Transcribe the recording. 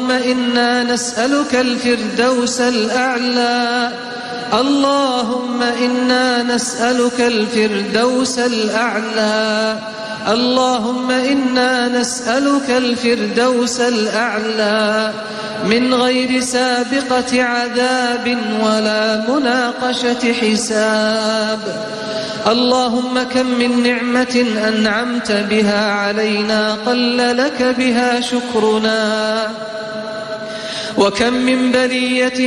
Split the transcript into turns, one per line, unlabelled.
اللهم إنا نسألك الفردوس الأعلى. اللهم إنا نسألك الفردوس الأعلى. اللهم إنا نسألك الفردوس الأعلى من غير سابقة عذاب ولا مناقشة حساب. اللهم كم من نعمة أنعمت بها علينا قل لك بها شكرنا، وكم من بلية